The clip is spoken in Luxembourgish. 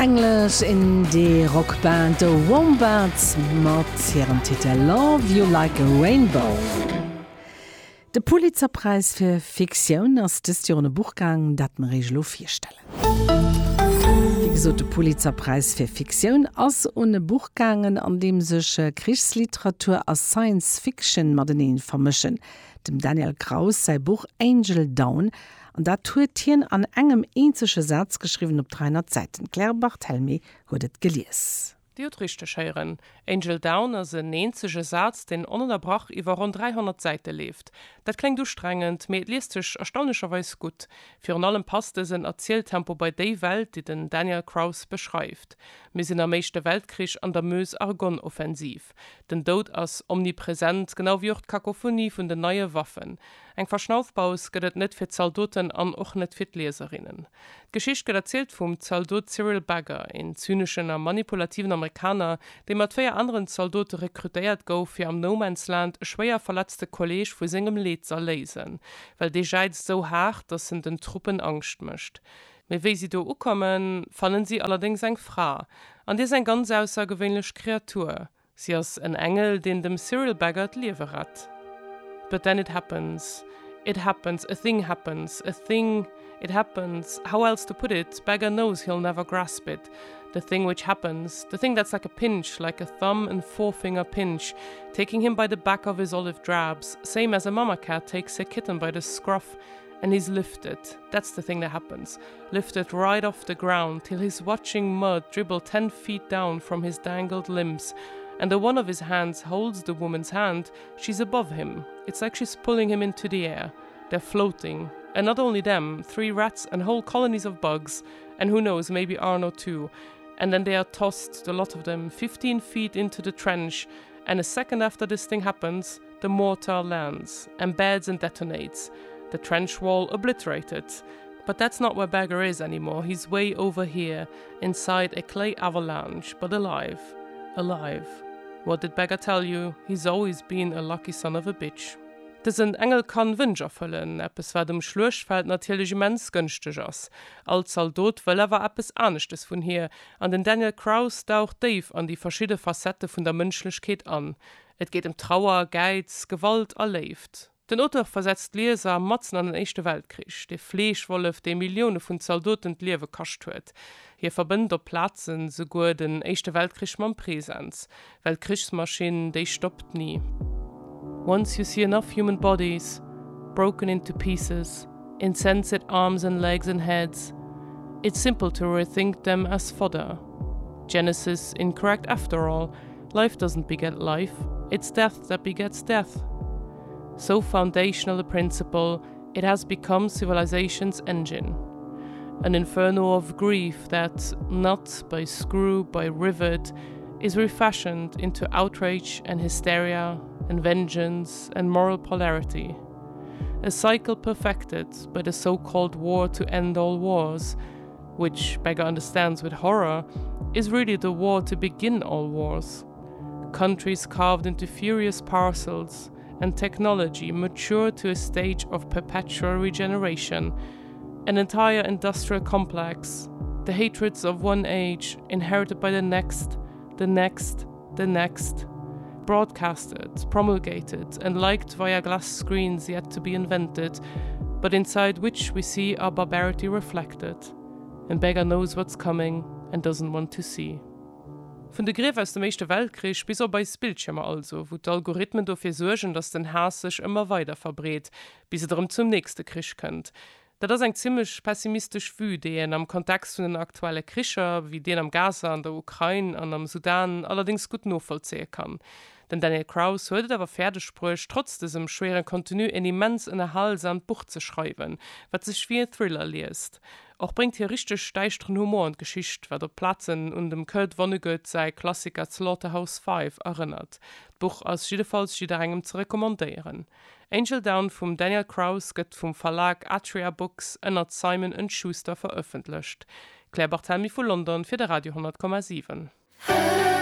Englisch in die Rockband The Wombats mat ihrem Titel Love You Like a Rainbow. De Pulitzerpreis für Fiktion ass des Jone Buchgang dat man Regelo 4 stelle. De Pulitzerpreis für Fiktion ass une Buchgangen, an dem sech Kriegsliteratur as Science Fiction Madeneen vermischen. Dem Daniel Kraus sei Buch Angel Down, an dat tuetien an engem enzesche Satz geschrieben op 300 Seiten. Claire Barthelmy huet et gelies. Die richtig scheieren. Angel Down ist ein enzesche Satz, den ununterbrach über rund 300 Seiten lebt. Das klingt durchstrengend, mir liest sich erstaunlicherweise gut. Für allem passt es ein Erzähltempo bei der Welt, die den Daniel Kraus beschreibt. Wir sind am Ersten Weltkrieg an der Meuse-Argonne-Offensiv. Den Tod ist omnipräsent, genau wie auch die Kakophonie von den neuen Waffen. Ein Verschnaufbaus geht nicht für Soldaten und auch nicht für die Leserinnen. Die Geschichte wird erzählt vom Soldat Cyril Bagger, ein zynischen und manipulativen Amerikaner, der mit 2 anderen Soldaten rekrutiert gouf, für am No-Man's-Land ein schwer verletzte Kollege von seinem Lied zu lesen, weil der Scheid so hart, dass in den Truppen Angst mischt. Mit wie sie da ankommen, fanden sie allerdings eine Frau. Und die ist eine ganz außergewöhnliche Kreatur. Sie ist ein Engel, den dem Cyril Bagger die Liebe hat. But then it happens, a thing happens, it happens. How else to put it? Bagger knows he'll never grasp it. The thing which happens, the thing that's like a pinch, like a thumb and forefinger pinch, taking him by the back of his olive drabs, same as a mama cat takes a kitten by the scruff, and he's lifted. That's the thing that happens. Lifted right off the ground till he's watching mud dribble 10 feet down from his dangled limbs. And the one of his hands holds the woman's hand. She's above him. It's like she's pulling him into the air. They're floating. And not only them, 3 rats and whole colonies of bugs. And who knows, maybe Arno too. And then they are tossed, the lot of them, 15 feet into the trench. And a second after this thing happens, the mortar lands, embeds and detonates. The trench wall obliterated. But that's not where Bagger is anymore. He's way over here, inside a clay avalanche, but alive. Alive. What did Bagger tell you? He's always been a lucky son of a bitch. Diesen Engel kann Wünsche erfüllen, etwas was dem Schlurchfeld natürlich immens günstig ist. Als Soldat will aber etwas Ernstes von hier. An den Daniel Kraus taucht Dave an die verschiedenen Facetten von der Menschlichkeit an. Es geht um Trauer, Geiz, Gewalt, erlebt. Den Autor versetzt Leser Matzen an den Ersten Weltkrieg, der Fleischwolf, der Millionen von Soldaten die Leben gekostet hat. Hier verbindet Platzen sogar den Ersten Weltkrieg mit Präsenz, weil Kriegsmaschinen, die stoppt nie. Once you see enough human bodies, broken into pieces, insensate arms and legs and heads, it's simple to rethink them as fodder. Genesis incorrect after all. Life doesn't beget life, it's death that begets death. So foundational a principle, it has become civilization's engine. An inferno of grief that, not by screw, by rivet, is refashioned into outrage and hysteria and vengeance and moral polarity. A cycle perfected by the so-called war to end all wars, which Bagger understands with horror, is really the war to begin all wars. Countries carved into furious parcels, and technology matured to a stage of perpetual regeneration, an entire industrial complex, the hatreds of one age inherited by the next, broadcasted, promulgated, and liked via glass screens yet to be invented, but inside which we see our barbarity reflected. And Bagger knows what's coming and doesn't want to see. Von der Griff aus dem Ersten Weltkrieg bis auch bei Bildschirmen also, wo die Algorithmen dafür sorgen, dass den Hass sich immer weiter verbreitet, bis er darum zum nächsten Krieg kommt. Das ist ein ziemlich pessimistisches Vue, den am Kontext von den aktuellen Kriegen, wie den am Gaza, an der Ukraine und am Sudan, allerdings gut nachvollziehen kann. Denn Daniel Kraus hört aber Pferdesprüche, trotz diesem schweren Kontinu ein immens erhaltsames Buch zu schreiben, was sich wie ein Thriller liest. Auch bringt hier richtig steichteren Humor und Geschichte, was der Platzen und dem Kurt Vonnegut sei Klassiker Slaughterhouse 5 erinnert. Das Buch ist jedenfalls jederem zu rekommandieren. Angel Down vom Daniel Kraus wird vom Verlag Atria Books und Simon & Schuster veröffentlicht. Claire Barthelmy von London für der Radio 100,7.